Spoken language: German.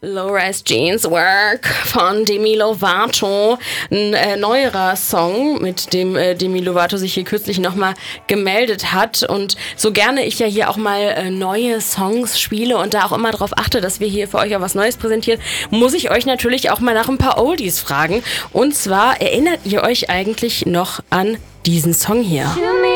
Low-Rise Jeans Work von Demi Lovato. Ein neuerer Song, mit dem Demi Lovato sich hier kürzlich nochmal gemeldet hat. Und so gerne ich ja hier auch mal neue Songs spiele und da auch immer darauf achte, dass wir hier für euch auch was Neues präsentieren, muss ich euch natürlich auch mal nach ein paar Oldies fragen. Und zwar, erinnert ihr euch eigentlich noch an diesen Song hier?